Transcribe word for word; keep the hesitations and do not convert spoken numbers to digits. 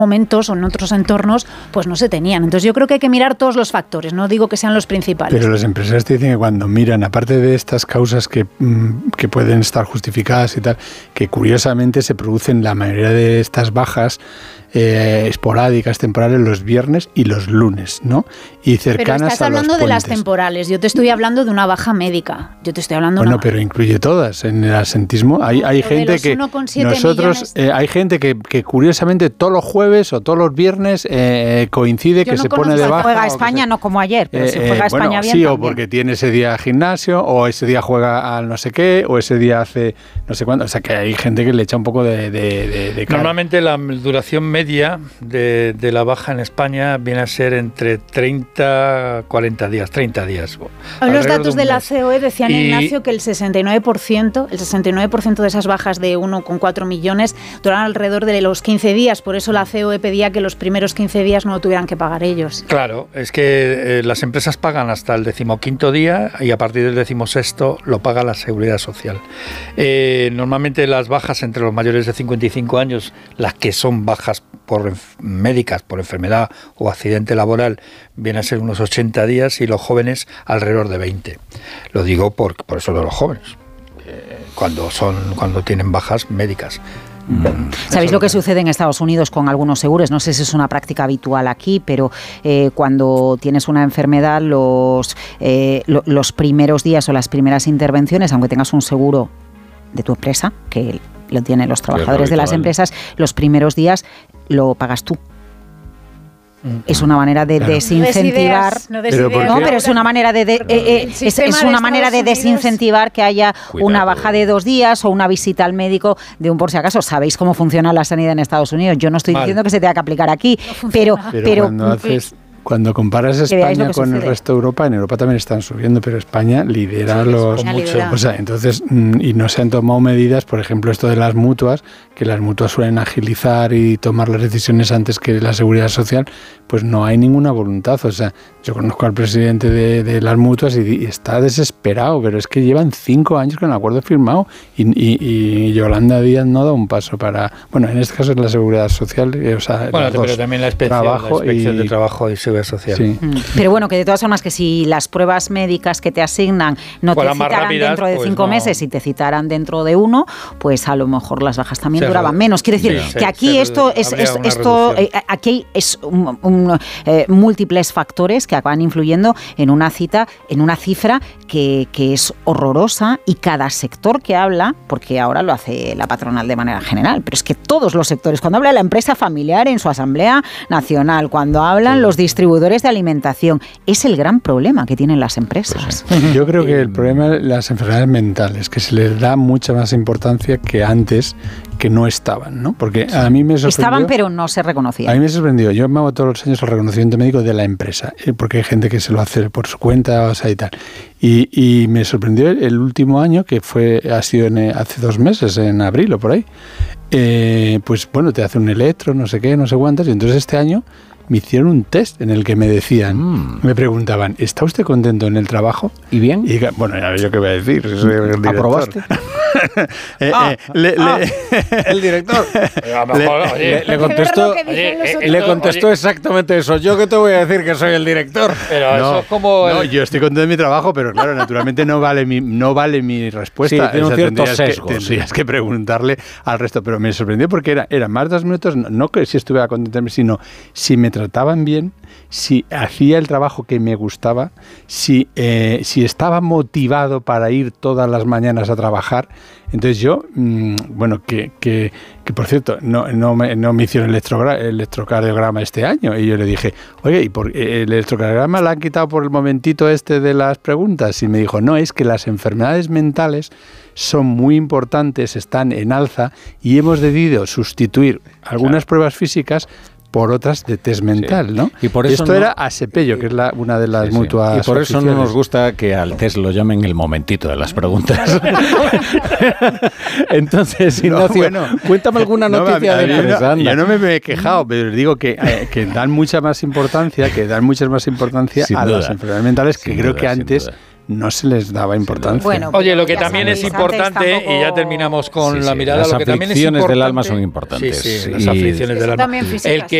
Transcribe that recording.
momentos o en otros entornos pues no se tenían. Entonces yo creo que hay que mirar todos los factores, no digo que sean los principales. Pero los empresarios te dicen que cuando miran, aparte de estas causas que, que pueden estar justificadas y tal, que curiosamente se producen la mayoría de estas bajas eh, esporádicas, temporales, los viernes y los lunes, ¿no? Y cercanas pero estás a hablando los de las puentes. temporales, yo te estoy hablando de una baja médica, yo te estoy hablando Bueno, una... pero incluye todas. En el asentismo hay, hay gente que nosotros eh, hay gente que, que curiosamente todos los jueves o todos los viernes eh, coincide yo que no se pone de baja. Juega España, no como ayer, pero eh, si juega eh, España bueno, bien sí, también. O porque tiene ese día gimnasio, o ese día juega al no sé qué, o ese día hace no sé cuánto. O sea, que hay gente que le echa un poco de, de, de, de cara. Normalmente la duración media de, de la baja en España viene a ser entre treinta a cuarenta días, treinta días. Los datos de, de la C O E decían, y, Ignacio, que el sesenta y nueve por ciento, el sesenta y nueve por ciento de esas bajas de uno coma cuatro millones duran alrededor de los quince días. Por eso la C O E pedía que los primeros quince días no lo tuvieran que pagar ellos. Claro, es que eh, las empresas pagan hasta el decimoquinto día y a partir del decimosexto lo paga la Seguridad Social. Eh, normalmente las bajas entre los mayores de cincuenta y cinco años, las que son bajas por médicas, por enfermedad o accidente laboral, viene a ser unos ochenta días y los jóvenes alrededor de veinte. Lo digo por, por eso de los jóvenes, eh, cuando son cuando tienen bajas médicas. ¿Sabéis lo que sucede en Estados Unidos con algunos seguros? No sé si es una práctica habitual aquí, pero eh, cuando tienes una enfermedad, los, eh, lo, los primeros días o las primeras intervenciones, aunque tengas un seguro de tu empresa, que lo tienen los trabajadores de las empresas, los primeros días lo pagas tú. Es una manera de claro. desincentivar, no, des ideas, no, no, pero es una manera de, de eh, eh, es, es una de manera de desincentivar que haya Cuidado. una baja de dos días o una visita al médico de un por si acaso. Sabéis cómo funciona la sanidad en Estados Unidos. Yo no estoy vale. diciendo que se tenga que aplicar aquí, no pero, pero, pero cuando haces Cuando comparas España con sucede. el resto de Europa, en Europa también están subiendo, pero España lidera sí, los... España lidera. O sea, entonces, y no se han tomado medidas, por ejemplo, esto de las mutuas, que las mutuas suelen agilizar y tomar las decisiones antes que la Seguridad Social, pues no hay ninguna voluntad. O sea, yo conozco al presidente de, de las mutuas y, y está desesperado, pero es que llevan cinco años con el acuerdo firmado y, y, y Yolanda Díaz no da un paso para... Bueno, en este caso es la Seguridad Social, o sea, bueno, pero dos, también la inspección, trabajo la inspección y, de trabajo y Seguridad Social. Sí. Pero bueno, que de todas formas que si las pruebas médicas que te asignan no Fueran te citaran rápidas, dentro de pues cinco no. meses y te citaran dentro de uno, pues a lo mejor las bajas también se duraban menos. Quiero decir sí, que aquí se, esto es, es esto eh, aquí es un, un, eh, múltiples factores que acaban influyendo en una cita, en una cifra que, que es horrorosa, y cada sector que habla, porque ahora lo hace la patronal de manera general, pero es que todos los sectores, cuando habla la empresa familiar en su asamblea nacional, cuando hablan sí. los distribuidores de alimentación, es el gran problema que tienen las empresas. Pues, yo creo que el problema de las enfermedades mentales, que se les da mucha más importancia que antes, que no estaban, ¿no? Porque a mí me sorprendió... Estaban, pero no se reconocían. A mí me sorprendió. Yo me hago todos los años el reconocimiento médico de la empresa, porque hay gente que se lo hace por su cuenta, o sea, y tal. Y, y me sorprendió el último año, que fue ha sido en, hace dos meses, en abril o por ahí. Eh, pues bueno, te hace un electro, no sé qué, no sé cuántas, y entonces este año me hicieron un test en el que me decían, mm. me preguntaban, ¿está usted contento en el trabajo? ¿Y bien? Y bueno, ya yo qué voy a decir, soy el director. ¿Aprobaste? eh, ah, eh, le, ah, le, el director le, le, le contestó, oye, le contestó oye, exactamente eso. Yo que te voy a decir que soy el director. Pero no, eso es como no, el... yo estoy contento de mi trabajo, pero claro, naturalmente no vale mi no vale mi respuesta. Sí, tiene un cierto sesgo. Que, tendrías sí. que preguntarle al resto, pero me sorprendió porque era, era más de dos minutos, no, no que si estuviera contento, sino si me trataban bien, si hacía el trabajo que me gustaba, si, eh, si estaba motivado para ir todas las mañanas a trabajar. Entonces yo, mmm, bueno, que, que, que por cierto, no, no, me, no me hicieron electrogra- electrocardiograma este año. Y yo le dije, oye, ¿y por el electrocardiograma lo han quitado por el momentito este de las preguntas? Y me dijo, no, es que las enfermedades mentales son muy importantes, están en alza y hemos decidido sustituir algunas claro. pruebas físicas por otras de test mental, sí. ¿no? Y por eso Esto no, era Asepello, que es la, una de las sí, mutuas sí. Y por eso oficiales. no nos gusta que al test lo llamen el momentito de las preguntas. Entonces, Ignacio, no, bueno, cuéntame alguna noticia no, de empresa. No, yo no me he quejado, pero digo que, eh, que dan mucha más importancia, que dan muchas más importancia sin a duda. las enfermedades mentales, que sin creo duda, que antes no se les daba importancia. Bueno, Oye, lo que también es importante, tampoco... y ya terminamos con sí, la mirada, sí, lo que también es importante... Las aflicciones del alma son importantes. Sí, sí, las aflicciones del alma. El que